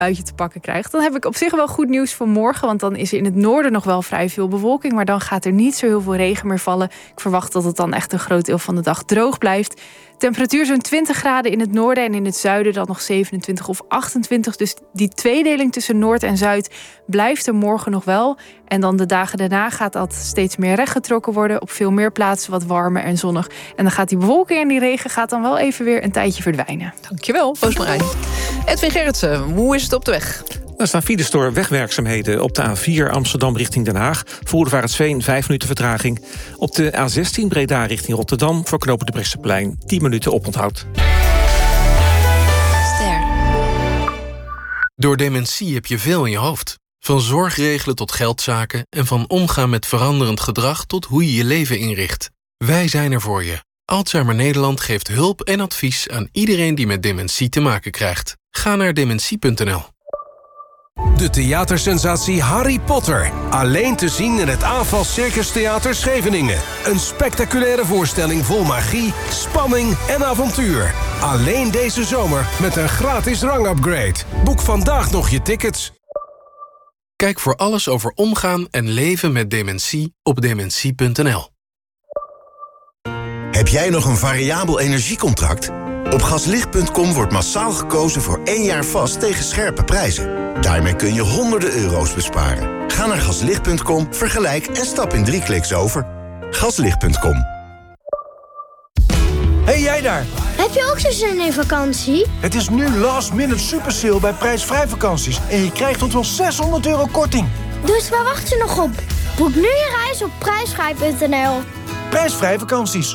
buitje te pakken krijgt. Dan heb ik op zich wel goed nieuws voor morgen. Want dan is er in het noorden nog wel vrij veel bewolking. Maar dan gaat er niet zo heel veel regen meer vallen. Ik verwacht dat het dan echt een groot deel van de dag droog blijft. Temperatuur zo'n 20 graden in het noorden en in het zuiden dan nog 27 of 28. Dus die tweedeling tussen Noord en Zuid blijft er morgen nog wel. En dan de dagen daarna gaat dat steeds meer rechtgetrokken worden. Op veel meer plaatsen wat warmer en zonnig. En dan gaat die bewolking en die regen gaat dan wel even weer een tijdje verdwijnen. Dankjewel, Roosmarijn. Edwin Gerritsen, hoe is het op de weg? Er staan files door wegwerkzaamheden op de A4 Amsterdam richting Den Haag. Voor Roedevaartsveen 5 minuten vertraging. Op de A16 Breda richting Rotterdam voor knopen de Bresseplein 10 minuten oponthoud. Door dementie heb je veel in je hoofd. Van zorgregelen tot geldzaken en van omgaan met veranderend gedrag tot hoe je je leven inricht. Wij zijn er voor je. Alzheimer Nederland geeft hulp en advies aan iedereen die met dementie te maken krijgt. Ga naar dementie.nl. De theatersensatie Harry Potter. Alleen te zien in het AFAS Circus Theater Scheveningen. Een spectaculaire voorstelling vol magie, spanning en avontuur. Alleen deze zomer met een gratis rangupgrade. Boek vandaag nog je tickets. Kijk voor alles over omgaan en leven met dementie op dementie.nl. Heb jij nog een variabel energiecontract? Op gaslicht.com wordt massaal gekozen voor 1 jaar vast tegen scherpe prijzen. Daarmee kun je honderden euro's besparen. Ga naar gaslicht.com, vergelijk en stap in 3 kliks over. Gaslicht.com. Hey jij daar! Heb je ook zo'n zin in vakantie? Het is nu last minute super sale bij prijsvrij vakanties. En je krijgt tot wel €600 korting. Dus waar wacht je nog op? Boek nu je reis op prijsvrij.nl. Prijsvrij vakanties.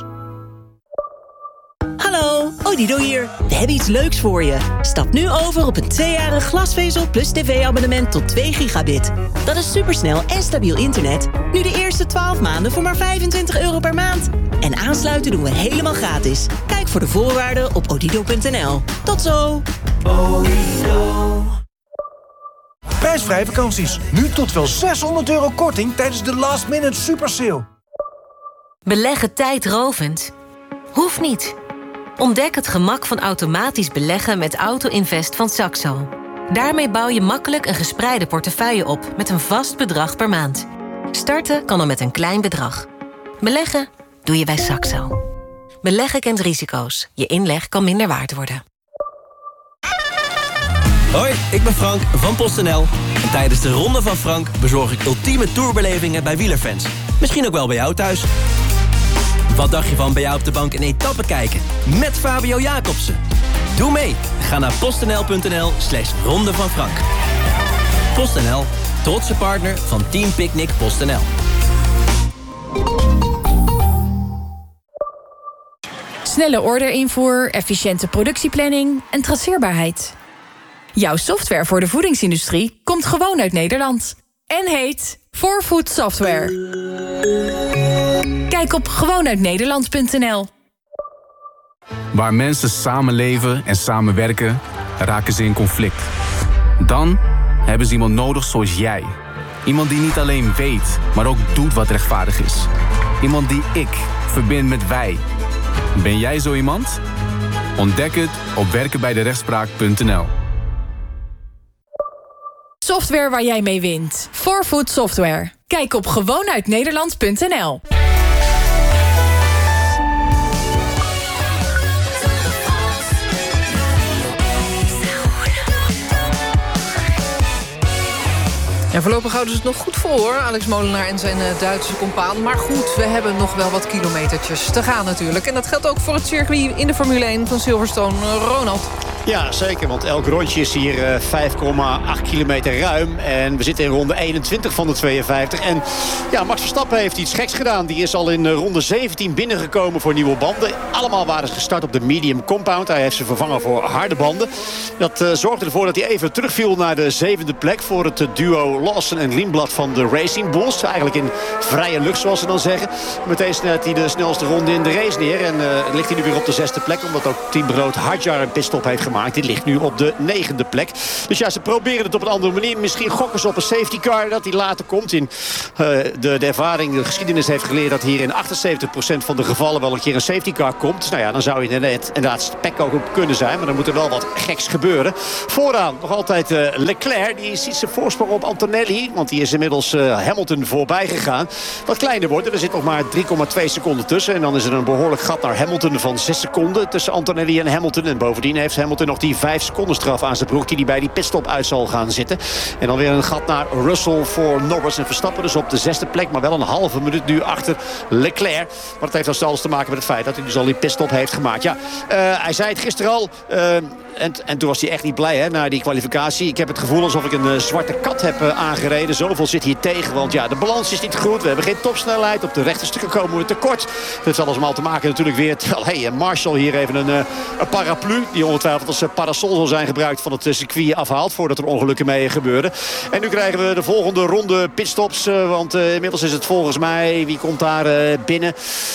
Hallo, Odido hier. We hebben iets leuks voor je. Stap nu over op een 2-jarig glasvezel plus tv-abonnement tot 2 gigabit. Dat is supersnel en stabiel internet. Nu de eerste 12 maanden voor maar €25 per maand. En aansluiten doen we helemaal gratis. Kijk voor de voorwaarden op odido.nl. Tot zo! Odido. Prijsvrij vakanties. Nu tot wel €600 korting tijdens de last minute super sale. Beleggen tijdrovend? Hoeft niet. Ontdek het gemak van automatisch beleggen met Auto-Invest van Saxo. Daarmee bouw je makkelijk een gespreide portefeuille op met een vast bedrag per maand. Starten kan al met een klein bedrag. Beleggen doe je bij Saxo. Beleggen kent risico's. Je inleg kan minder waard worden. Hoi, ik ben Frank van PostNL. En tijdens de Ronde van Frank bezorg ik ultieme tourbelevingen bij wielerfans. Misschien ook wel bij jou thuis. Wat dacht je van bij jou op de bank een etappe kijken? Met Fabio Jacobsen. Doe mee. Ga naar postnl.nl/Ronde van Frank. PostNL, trotse partner van Team Picnic PostNL. Snelle orderinvoer, efficiënte productieplanning en traceerbaarheid. Jouw software voor de voedingsindustrie komt gewoon uit Nederland. En heet 4Food Software. Kijk op gewoonuitnederland.nl. Waar mensen samenleven en samenwerken, raken ze in conflict. Dan hebben ze iemand nodig zoals jij. Iemand die niet alleen weet, maar ook doet wat rechtvaardig is. Iemand die ik verbind met wij. Ben jij zo iemand? Ontdek het op werkenbijderechtspraak.nl. Software waar jij mee wint. 4Food Software. Kijk op gewoonuitnederland.nl. Ja, voorlopig houden ze het nog goed vol, hoor. Alex Molenaar en zijn Duitse compaan. Maar goed, we hebben nog wel wat kilometertjes te gaan natuurlijk. En dat geldt ook voor het circuit in de Formule 1 van Silverstone. Ronald. Ja, zeker, want elk rondje is hier 5,8 kilometer ruim. En we zitten in ronde 21 van de 52. En ja, Max Verstappen heeft iets geks gedaan. Die is al in ronde 17 binnengekomen voor nieuwe banden. Allemaal waren ze gestart op de medium compound. Hij heeft ze vervangen voor harde banden. Dat zorgde ervoor dat hij even terugviel naar de 7e plek... voor het duo Lawson en Lindblad van de Racing Bulls. Eigenlijk in vrije lucht, zoals ze dan zeggen. Meteen snelt hij de snelste ronde in de race neer. En ligt hij nu weer op de 6e plek... omdat ook teamgenoot Hadjar een pitstop heeft gemaakt. gemaakt. Dit ligt nu op de 9e plek. Dus ja, ze proberen het op een andere manier. Misschien gokken ze op een safety car dat die later komt. De ervaring, de geschiedenis heeft geleerd dat hier in 78% van de gevallen wel een keer een safety car komt. Nou ja, dan zou je inderdaad spek ook op kunnen zijn. Maar dan moet er wel wat geks gebeuren. Vooraan nog altijd Leclerc. Die ziet zijn voorsprong op Antonelli. Want die is inmiddels Hamilton voorbij gegaan. Wat kleiner wordt. Er zit nog maar 3,2 seconden tussen. En dan is er een behoorlijk gat naar Hamilton van 6 seconden tussen Antonelli en Hamilton. En bovendien heeft Hamilton nog die 5 seconden straf aan zijn broek die hij bij die pitstop uit zal gaan zitten. En dan weer een gat naar Russell voor Norris en Verstappen. Dus op de 6e plek, maar wel een halve minuut nu achter Leclerc. Maar dat heeft alles te maken met het feit dat hij dus al die pitstop heeft gemaakt. Ja, hij zei het gisteren al. En toen was hij echt niet blij na die kwalificatie. Ik heb het gevoel alsof ik een zwarte kat heb aangereden. Zoveel zit hier tegen. Want ja, de balans is niet goed. We hebben geen topsnelheid. Op de rechte stukken komen we tekort. Dat heeft alles maar te maken natuurlijk weer. Terwijl Marshall hier even een paraplu. Die ongetwijfeld als parasol zal zijn gebruikt van het circuit afhaalt. Voordat er ongelukken mee gebeuren. En nu krijgen we de volgende ronde pitstops. Want inmiddels is het volgens mij. Wie komt daar binnen?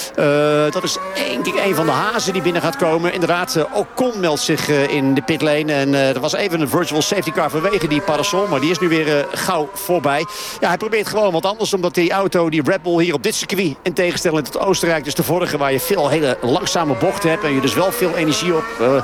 Dat is denk ik een van de hazen die binnen gaat komen. Inderdaad, Ocon meldt zich in de pitlane. En er was even een virtual safety car vanwege die parasol. Maar die is nu weer gauw voorbij. Ja, hij probeert gewoon wat anders. Omdat die auto, die Red Bull hier op dit circuit, in tegenstelling tot Oostenrijk, dus de vorige, waar je veel hele langzame bochten hebt. En je dus wel veel energie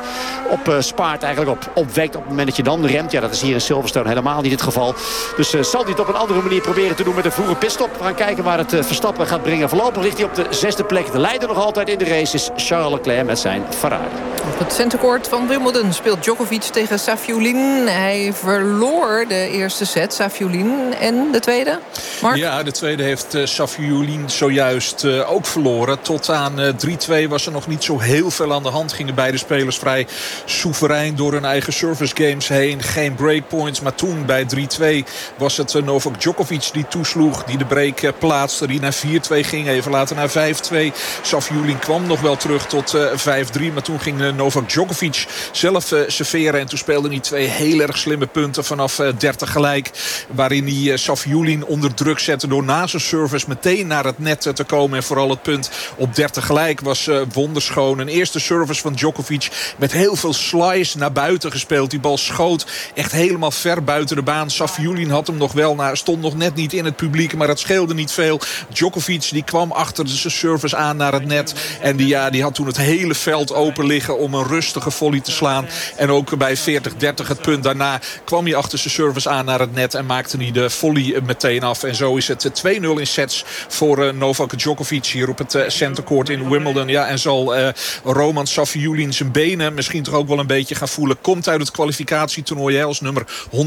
op spaart. Eigenlijk opwekt op het moment dat je dan remt. Ja, dat is hier in Silverstone helemaal niet het geval. Dus zal hij het op een andere manier proberen te doen met een vroege pitstop. We gaan kijken waar het Verstappen gaat brengen. Voorlopig ligt hij op de 6e plek. De leider nog altijd in de race is Charles Leclerc met zijn Ferrari. Op het centercourt van Wimbledon speelt Djokovic tegen Safiullin. Hij verloor de eerste set, Safiullin. En de tweede? Mark? Ja, de tweede heeft Safiullin zojuist ook verloren. Tot aan 3-2 was er nog niet zo heel veel aan de hand. Gingen beide spelers vrij soeverein door hun eigen service games heen. Geen breakpoints, maar toen bij 3-2 was het Novak Djokovic die toesloeg. Die de break plaatste, die naar 4-2 ging. Even later naar 5-2. Safiullin kwam nog wel terug tot 5-3. Maar toen ging Novak Djokovic zelf serveren. En toen speelden die twee heel erg slimme punten vanaf 30 gelijk. Waarin hij Safiullin onder druk zette door na zijn service meteen naar het net te komen. En vooral het punt op 30 gelijk was wonderschoon. Een eerste service van Djokovic met heel veel slice naar buiten gespeeld. Die bal schoot echt helemaal ver buiten de baan. Safiullin had hem nog wel, stond nog net niet in het publiek. Maar dat scheelde niet veel. Djokovic die kwam achter zijn service aan naar het net. En die had toen het hele veld open liggen om een rustige volley te slaan. En ook bij 40-30 het punt daarna kwam hij achter zijn service aan naar het net. En maakte hij de volley meteen af. En zo is het 2-0 in sets voor Novak Djokovic hier op het centercourt in Wimbledon. Ja, en zal Roman Safiullin zijn benen misschien toch ook wel een beetje gaan voelen. Komt uit het kwalificatietoernooi als nummer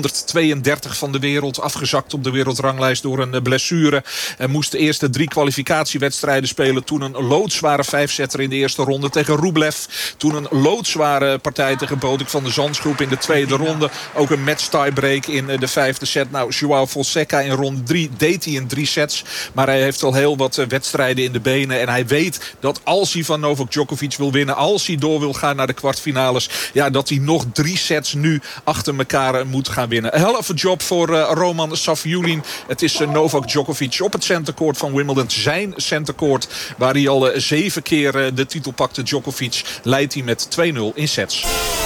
132 van de wereld. Afgezakt op de wereldranglijst door een blessure. En moest de eerste 3 kwalificatiewedstrijden spelen. Toen een loodzware 5-setter in de eerste ronde tegen Rublev. Toen een loodzware partij tegen Botik van de Zandsgroep in de tweede ronde. Ook een match tiebreak in de 5e set. Nou, Joao Fonseca in ronde 3 deed hij in 3 sets. Maar hij heeft al heel wat wedstrijden in de benen. En hij weet dat als hij van Novak Djokovic wil winnen, als hij door wil gaan naar de kwartfinales, ja, dat hij nog 3 sets nu achter elkaar moet gaan winnen. Een helft job voor Roman Safiullin. Het is Novak Djokovic op het centercourt van Wimbledon. Zijn centercourt, waar hij al 7 keer de titel pakte. Djokovic leidt hij met 2-0 in sets.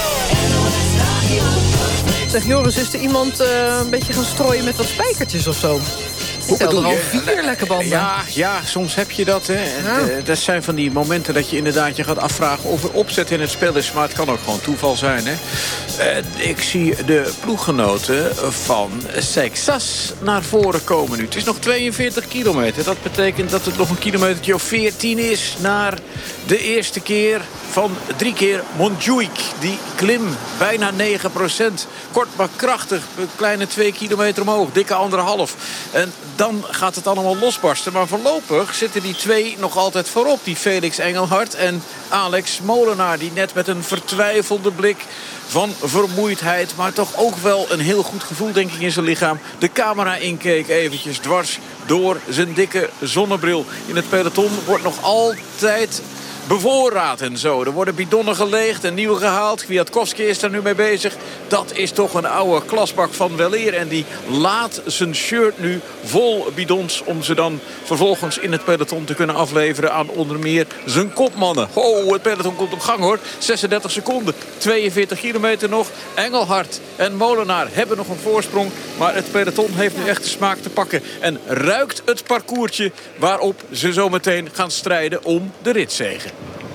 Zeg Joris, is er iemand een beetje gaan strooien met wat spijkertjes of zo? Ik tel er al 4 lekke banden. Ja, soms heb je dat. Hè. Ja. Dat zijn van die momenten dat je inderdaad je gaat afvragen of er opzet in het spel is. Maar het kan ook gewoon toeval zijn. Hè. Ik zie de ploeggenoten van Sexas naar voren komen nu. Het is nog 42 kilometer. Dat betekent dat het nog een kilometertje of 14 is naar de eerste keer van 3 keer Montjuïc. Die klim, bijna 9%. Kort maar krachtig, een kleine 2 kilometer omhoog. Dikke 1,5. En dan gaat het allemaal losbarsten. Maar voorlopig zitten die twee nog altijd voorop. Die Felix Engelhard en Alex Molenaar. Die net met een vertwijfelde blik van vermoeidheid, maar toch ook wel een heel goed gevoel, denk ik, in zijn lichaam. De camera inkeek eventjes dwars door zijn dikke zonnebril. In het peloton wordt nog altijd bevoorraad en zo. Er worden bidonnen geleegd en nieuw gehaald. Kwiatkowski is daar nu mee bezig. Dat is toch een oude klasbak van weleer. En die laat zijn shirt nu vol bidons om ze dan vervolgens in het peloton te kunnen afleveren aan onder meer zijn kopmannen. Oh, het peloton komt op gang hoor. 36 seconden, 42 kilometer nog. Engelhard en Molenaar hebben nog een voorsprong. Maar het peloton heeft nu echt de smaak te pakken. En ruikt het parcoursje waarop ze zo meteen gaan strijden om de ritzege.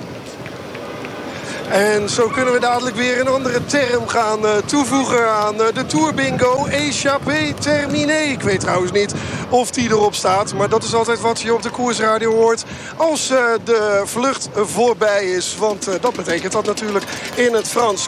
En zo kunnen we dadelijk weer een andere term gaan toevoegen aan de Tour Bingo. Échappé terminé. Ik weet trouwens niet of die erop staat. Maar dat is altijd wat je op de koersradio hoort als de vlucht voorbij is. Want dat betekent dat natuurlijk in het Frans.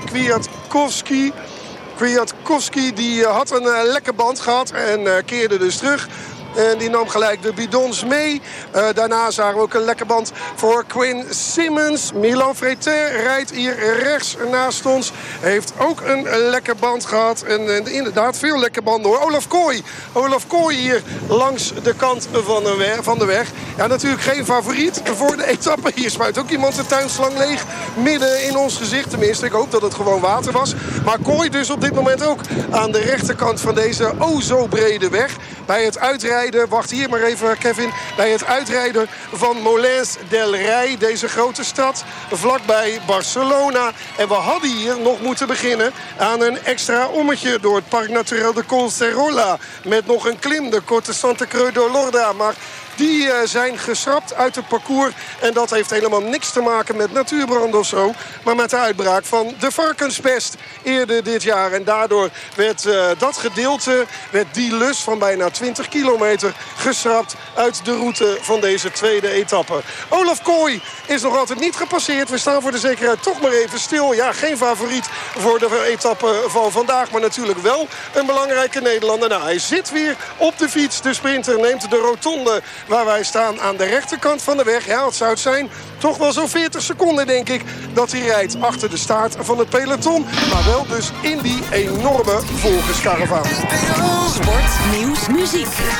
Kwiatkowski die had een lekke band gehad en keerde dus terug. En die nam gelijk de bidons mee. Daarna zagen we ook een lekke band voor Quinn Simmons. Milan Fretin rijdt hier rechts naast ons. Heeft ook een lekke band gehad. En inderdaad veel lekke banden hoor. Olaf Kooi hier langs de kant van de weg. Ja, natuurlijk geen favoriet voor de etappe. Hier spuit ook iemand de tuinslang leeg. Midden in ons gezicht. Tenminste, ik hoop dat het gewoon water was. Maar Kooi dus op dit moment ook aan de rechterkant van deze zo brede weg. Bij het uitrijden, wacht hier maar even Kevin, bij het uitrijden van Molins del Rey, deze grote stad, vlakbij Barcelona. En we hadden hier nog moeten beginnen aan een extra ommetje door het Parc Naturel de Collserola. Met nog een klim, de Côte Santa Creu de Lorda. Maar die zijn geschrapt uit het parcours. En dat heeft helemaal niks te maken met natuurbrand of zo. Maar met de uitbraak van de varkenspest eerder dit jaar. En daardoor werd dat gedeelte, die lus van bijna 20 kilometer geschrapt uit de route van deze tweede etappe. Olaf Kooi is nog altijd niet gepasseerd. We staan voor de zekerheid toch maar even stil. Ja, geen favoriet voor de etappe van vandaag. Maar natuurlijk wel een belangrijke Nederlander. Nou, hij zit weer op de fiets. De sprinter neemt de rotonde waar wij staan aan de rechterkant van de weg. Ja, het zou het zijn. Toch wel zo'n 40 seconden, denk ik, dat hij rijdt achter de staart van het peloton. Maar wel dus in die enorme volgerskaravaan. Sport, nieuws, muziek.